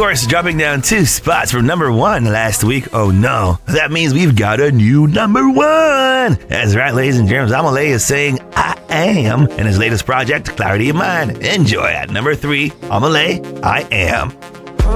course, dropping down 2 spots from number 1 last week. Oh no, that means we've got a new number 1. That's right, ladies and germs. Amalé is saying I Am in his latest project, Clarity of Mind. Enjoy at number 3, Amalé, I Am.